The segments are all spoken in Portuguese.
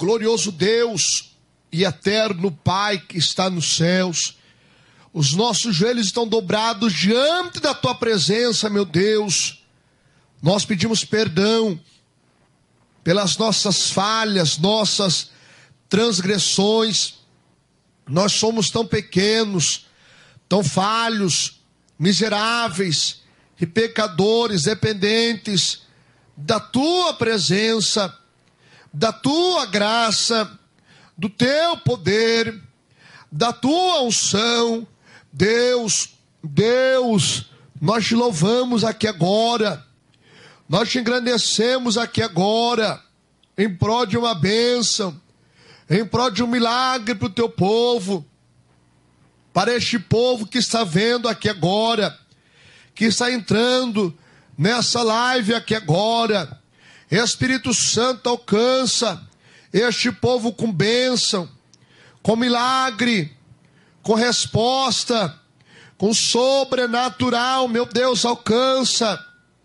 glorioso Deus e eterno Pai que está nos céus, os nossos joelhos estão dobrados diante da tua presença, meu Deus. Nós pedimos perdão pelas nossas falhas, nossas transgressões. Nós somos tão pequenos, tão falhos, miseráveis e pecadores, dependentes da tua presença, da tua graça, do teu poder, da tua unção. Deus, nós te louvamos aqui agora, nós te engrandecemos aqui agora, em prol de uma bênção, em prol de um milagre para o teu povo, para este povo que está vendo aqui agora, que está entrando nessa live aqui agora. Espírito Santo, alcança este povo com bênção, com milagre, com resposta, com sobrenatural. Meu Deus, alcança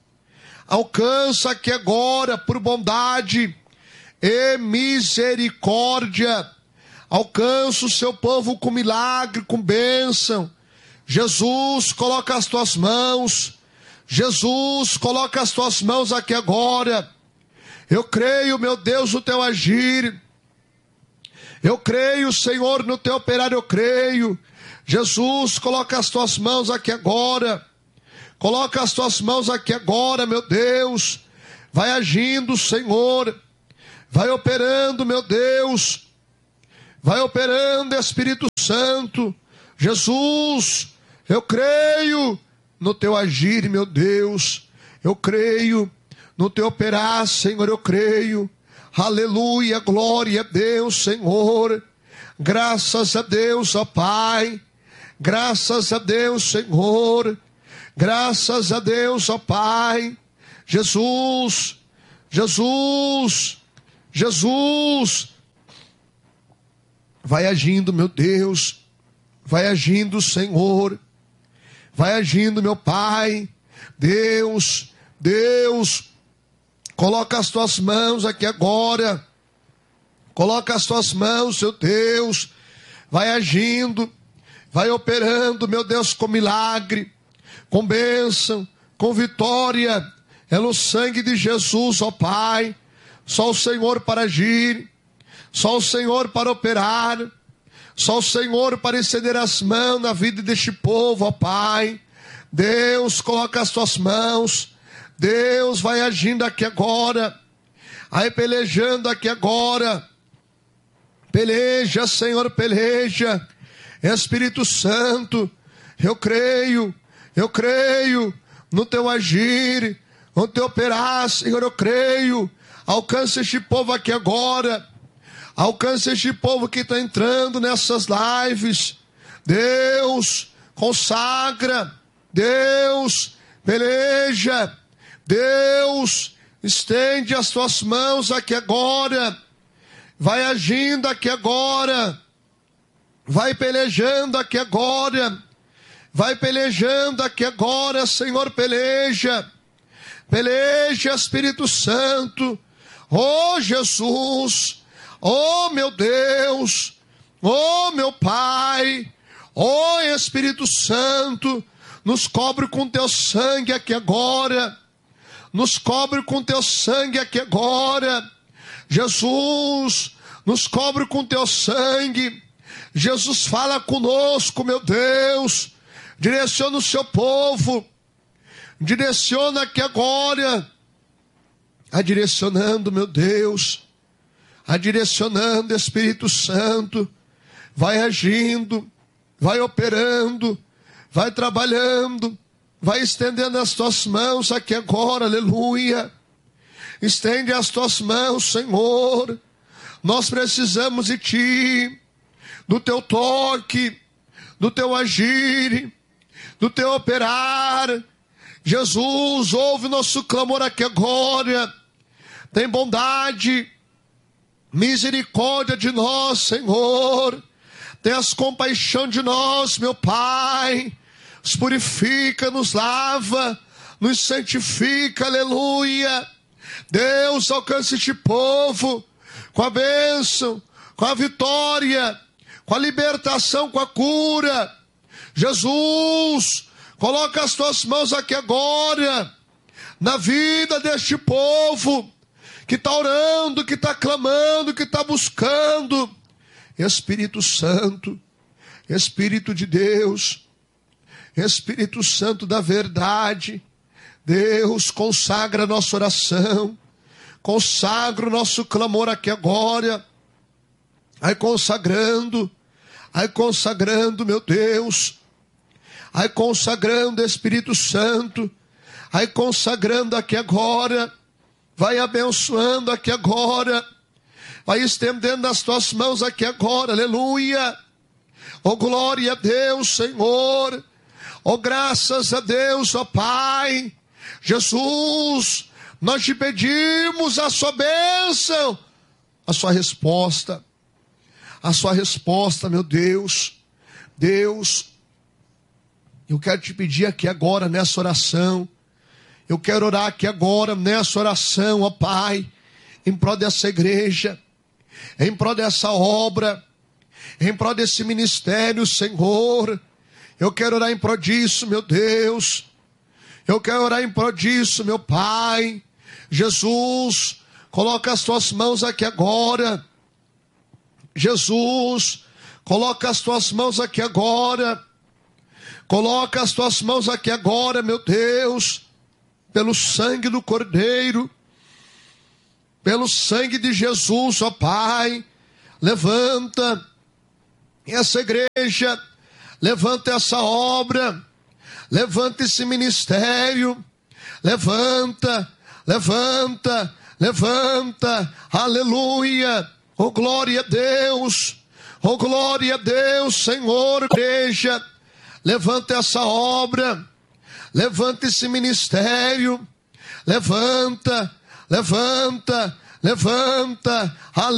aqui agora por bondade e misericórdia. Alcança o seu povo com milagre, com bênção. Jesus, coloca as tuas mãos. Jesus, coloca as tuas mãos aqui agora. Eu creio, meu Deus, no teu agir. Eu creio, Senhor, no teu operar, eu creio. Jesus, coloca as tuas mãos aqui agora. Coloca as tuas mãos aqui agora, meu Deus. Vai agindo, Senhor. Vai operando, meu Deus. Vai operando, Espírito Santo. Jesus, eu creio no teu agir, meu Deus. Eu creio no teu operar, Senhor, eu creio. Aleluia, glória a Deus, Senhor. Graças a Deus, ó Pai. Graças a Deus, Senhor. Graças a Deus, ó Pai. Jesus, Jesus, Jesus. Vai agindo, meu Deus. Vai agindo, Senhor. Vai agindo, meu Pai. Deus, coloca as tuas mãos aqui agora. Coloca as tuas mãos, seu Deus. Vai agindo, vai operando, meu Deus, com milagre, com bênção, com vitória. É no sangue de Jesus, ó Pai. Só o Senhor para agir, só o Senhor para operar, só o Senhor para estender as mãos na vida deste povo, ó Pai. Deus, coloca as tuas mãos. Deus, vai agindo aqui agora, aí pelejando aqui agora. Peleja, Senhor, peleja. Espírito Santo, eu creio no teu agir, no teu operar, Senhor, eu creio. Alcança este povo aqui agora. Alcança este povo que está entrando nessas lives. Deus, consagra. Deus, peleja. Deus, estende as tuas mãos aqui agora. Vai agindo aqui agora. Vai pelejando aqui agora. Vai pelejando aqui agora, Senhor, peleja. Peleja, Espírito Santo. Oh, Jesus. Oh, meu Deus. Oh, meu Pai. Oh, Espírito Santo. Nos cobre com teu sangue aqui agora. Nos cobre com teu sangue aqui agora. Jesus, nos cobre com teu sangue. Jesus, fala conosco, meu Deus. Direciona o seu povo. Direciona aqui agora. Direcionando, meu Deus. Direcionando, Espírito Santo. Vai agindo. Vai operando. Vai trabalhando. Vai estendendo as tuas mãos aqui agora, aleluia. Estende as tuas mãos, Senhor. Nós precisamos de ti, do teu toque, do teu agir, do teu operar. Jesus, ouve nosso clamor aqui agora. Tem bondade, misericórdia de nós, Senhor. Tenhas compaixão de nós, meu Pai. Nos purifica, nos lava, nos santifica, aleluia. Deus, alcance este povo com a bênção, com a vitória, com a libertação, com a cura. Jesus, coloca as tuas mãos aqui agora, na vida deste povo, que está orando, que está clamando, que está buscando. Espírito Santo, Espírito de Deus, Espírito Santo da verdade, Deus, consagra a nossa oração, consagra o nosso clamor aqui agora, vai consagrando, meu Deus, vai consagrando, Espírito Santo, vai consagrando aqui agora, vai abençoando aqui agora, vai estendendo as tuas mãos aqui agora, aleluia. Oh, glória a Deus, Senhor. Oh, graças a Deus, ó Pai. Jesus, nós te pedimos a sua bênção, a sua resposta, meu Deus. Deus, eu quero te pedir aqui agora nessa oração, eu quero orar aqui agora nessa oração, ó Pai, em prol dessa igreja, em prol dessa obra, em prol desse ministério, Senhor. Eu quero orar em prol disso, meu Deus. Eu quero orar em prol disso, meu Pai. Jesus, coloca as tuas mãos aqui agora. Jesus, coloca as tuas mãos aqui agora. Coloca as tuas mãos aqui agora, meu Deus. Pelo sangue do Cordeiro, pelo sangue de Jesus, ó Pai. Levanta essa igreja, levanta essa obra, levanta esse ministério, levanta, aleluia, oh glória a Deus, Senhor, igreja, levanta essa obra, levanta esse ministério, levanta, aleluia.